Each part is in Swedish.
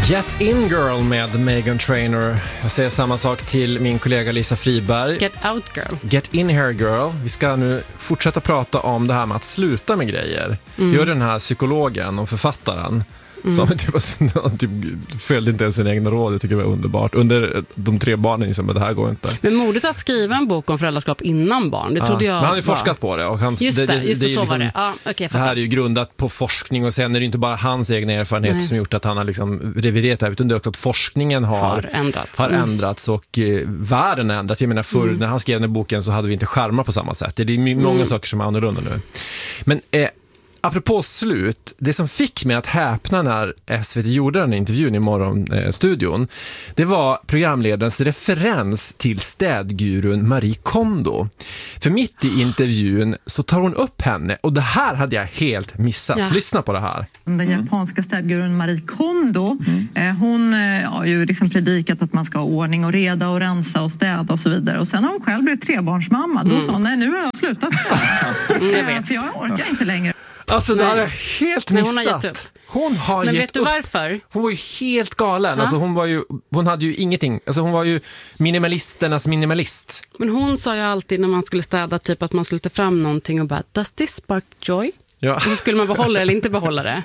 Get In Girl med Meghan Trainor. Jag säger samma sak till min kollega Lisa Friberg. Get Out Girl. Get In Here Girl. Vi ska nu fortsätta prata om det här med att sluta med grejer. Gör den här psykologen och författaren som typ följde inte ens sin egna råd. Jag tycker det var underbart. Under de 3 barnen liksom, men det här går inte. Men modet att skriva en bok om föräldraskap innan barn, det trodde jag. Men han har ju forskat på det. Och just det så liksom, var det. Ja, okay, det här är ju grundat på forskning och sen är det inte bara hans egna erfarenheter som gjort att han har liksom reviderat det här, utan det är också att forskningen har ändrats och världen har ändrats. Jag menar förr när han skrev den här boken så hade vi inte skärmar på samma sätt. Det är många saker som är annorlunda nu. Men apropå slut, det som fick mig att häpna när SVT gjorde den intervjun i morgonstudion, det var programledarens referens till städgurun Marie Kondo. För mitt i intervjun så tar hon upp henne och det här hade jag helt missat. Ja. Lyssna på det här. Den japanska städgurun Marie Kondo, hon har ju liksom predikat att man ska ha ordning och reda och rensa och städa och så vidare. Och sen har hon själv blivit 3-barnsmamma. Då sa hon, nej nu har jag slutat städa. För jag orkar inte längre. Alltså det här är helt missat. Hon har gett upp. Hon har men gett vet du upp. Varför? Hon var ju helt galen. Alltså hon hade ju ingenting. Alltså hon var ju minimalisternas minimalist. Men hon sa ju alltid när man skulle städa typ att man skulle ta fram någonting och bara, does this spark joy? Ja. Och så skulle man behålla det eller inte behålla det.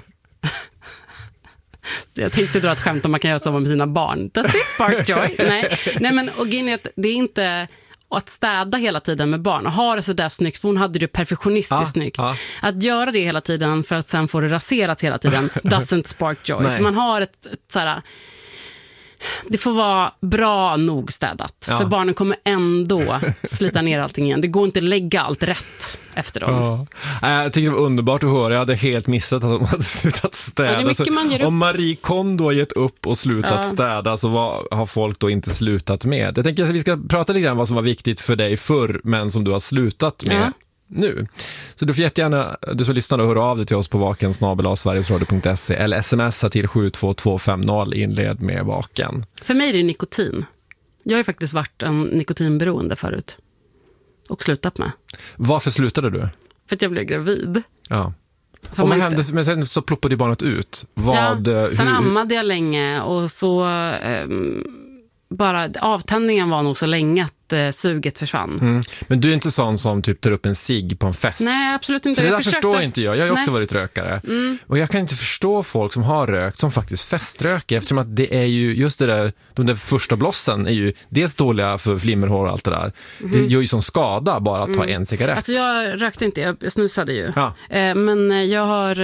Jag tänkte dra ett skämt om man kan göra så med sina barn. Does this spark joy? Nej men och det är inte att städa hela tiden med barn och ha det så där snyggt, för hon hade det perfektionistiskt snyggt. Att göra det hela tiden för att sen få det raserat hela tiden doesn't spark joy. Så man har ett så här, det får vara bra nog städat. För barnen kommer ändå slita ner allting igen. Det går inte att lägga allt rätt efter dem. Jag tycker det var underbart att höra. Jag hade helt missat att de hade slutat städa. Om Marie Kondo har gett upp och slutat städa, så vad har folk då inte slutat med? Jag tänker att vi ska prata lite grann vad som var viktigt för dig förr, men som du har slutat med nu. Så du får jättegärna, du som lyssnar och hör av dig till oss på vaken@sverigesradio.se eller smsa till 72250, inled med vaken. För mig är det nikotin. Jag har ju faktiskt varit en nikotinberoende förut och slutat med. Varför slutade du? För att jag blev gravid. Ja. Men sen så ploppade barnet ut. Sen ammade jag länge och så bara avtändningen var nog så länge att suget försvann. Men du är inte sån som typ tar upp en cigg på en fest? Nej, absolut inte. För det där förstår inte jag. Jag har ju också varit rökare. Och jag kan inte förstå folk som har rökt som faktiskt feströker, eftersom att det är ju just det där, de där första blossen är ju dels dåliga för flimmerhår och allt det där. Det gör ju som skada bara att ta en cigarett. Alltså jag rökte inte, jag snusade ju. Men jag har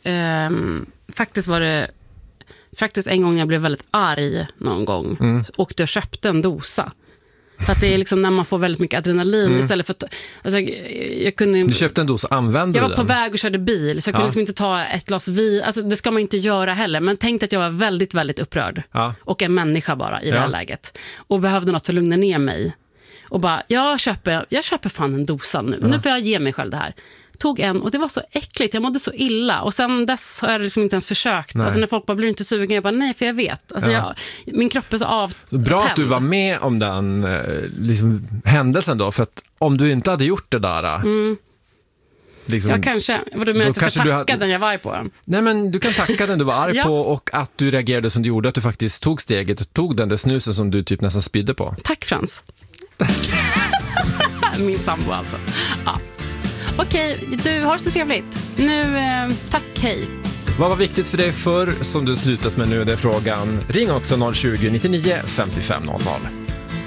faktiskt en gång jag blev väldigt arg någon gång och jag köpte en dosa. För att det är liksom när man får väldigt mycket adrenalin istället för att, alltså, du köpte en dosa, använde du den? Jag var på väg och körde bil, så jag kunde liksom inte ta ett glas vin. Alltså det ska man inte göra heller. Men tänkte att jag var väldigt, väldigt upprörd. Och en människa bara i det här läget. Och behövde något att lugna ner mig. Och bara, jag köper fan en dosa nu. Nu får jag ge mig själv det här. Tog en och det var så äckligt, jag mådde så illa. Och sen dess har jag liksom inte ens försökt. Alltså när folk bara blir inte sugen, jag bara nej, för jag vet. Alltså min kropp är så avtänd. Bra att du var med om den liksom, händelsen då. För att om du inte hade gjort det där liksom, jag kanske, vad du menar att jag ska tacka den jag var arg på? Nej, men du kan tacka den du var arg på och att du reagerade som du gjorde, att du faktiskt tog steget och tog den där snusen som du typ nästan spydde på. Tack Frans. Min sambo alltså. Okej, du har så trevligt. Nu, tack, hej. Vad var viktigt för dig förr som du slutat med nu? Det är frågan. Ring också 020 99 55 00.